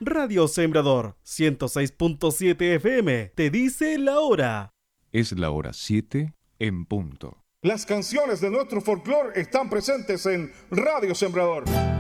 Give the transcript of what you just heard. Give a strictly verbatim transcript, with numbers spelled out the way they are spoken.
Radio Sembrador ciento seis punto siete F M te dice la hora. Es la hora siete en punto. Las canciones de nuestro folclore están presentes en Radio Sembrador.